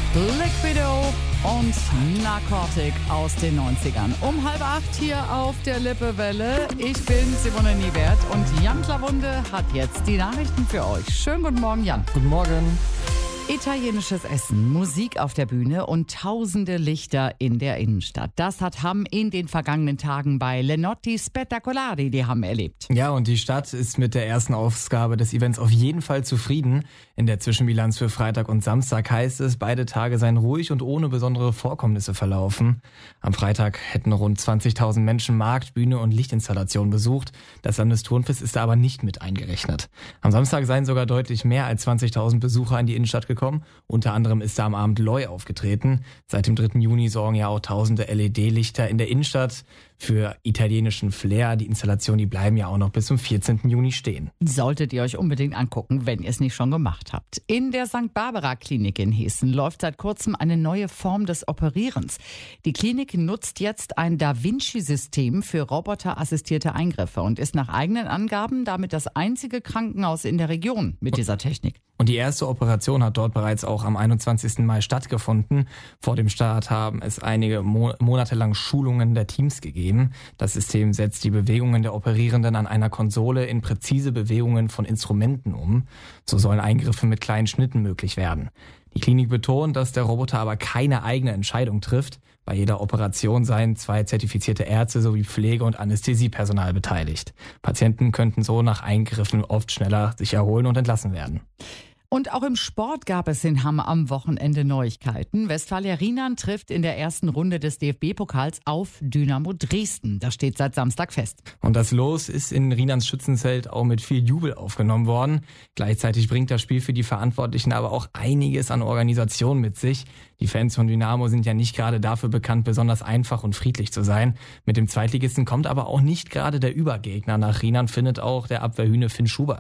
Liquido und Narcotic aus den 90ern. Um 7:30 hier auf der Lippewelle. Ich bin Simone Niewert und Jan Klawunde hat jetzt die Nachrichten für euch. Schönen guten Morgen, Jan. Guten Morgen. Italienisches Essen, Musik auf der Bühne und tausende Lichter in der Innenstadt. Das hat Hamm in den vergangenen Tagen bei Le Notti Spettacolari die Hamm erlebt. Ja, und die Stadt ist mit der ersten Ausgabe des Events auf jeden Fall zufrieden. In der Zwischenbilanz für Freitag und Samstag heißt es, beide Tage seien ruhig und ohne besondere Vorkommnisse verlaufen. Am Freitag hätten rund 20.000 Menschen Markt, Bühne und Lichtinstallation besucht. Das Landesturnfest ist da aber nicht mit eingerechnet. Am Samstag seien sogar deutlich mehr als 20.000 Besucher in die Innenstadt gekommen. Unter anderem ist da am Abend Loi aufgetreten. Seit dem 3. Juni sorgen ja auch tausende LED-Lichter in der Innenstadt für italienischen Flair. Die Installationen, die bleiben ja auch noch bis zum 14. Juni stehen. Solltet ihr euch unbedingt angucken, wenn ihr es nicht schon gemacht habt. In der St. Barbara Klinik in Hessen läuft seit kurzem eine neue Form des Operierens. Die Klinik nutzt jetzt ein Da Vinci-System für roboterassistierte Eingriffe und ist nach eigenen Angaben damit das einzige Krankenhaus in der Region mit dieser Technik. Und die erste Operation hat dort bereits auch am 21. Mai stattgefunden. Vor dem Start haben es einige Monate lang Schulungen der Teams gegeben. Das System setzt die Bewegungen der Operierenden an einer Konsole in präzise Bewegungen von Instrumenten um. So sollen Eingriffe mit kleinen Schnitten möglich werden. Die Klinik betont, dass der Roboter aber keine eigene Entscheidung trifft. Bei jeder Operation seien 2 zertifizierte Ärzte sowie Pflege- und Anästhesiepersonal beteiligt. Patienten könnten so nach Eingriffen oft schneller sich erholen und entlassen werden. Und auch im Sport gab es in Hamm am Wochenende Neuigkeiten. Westfalia Rienan trifft in der ersten Runde des DFB-Pokals auf Dynamo Dresden. Das steht seit Samstag fest. Und das Los ist in Rienans Schützenzelt auch mit viel Jubel aufgenommen worden. Gleichzeitig bringt das Spiel für die Verantwortlichen aber auch einiges an Organisation mit sich. Die Fans von Dynamo sind ja nicht gerade dafür bekannt, besonders einfach und friedlich zu sein. Mit dem Zweitligisten kommt aber auch nicht gerade der Übergegner. Nach Rienan findet auch der Abwehrhühne Finn Schubert.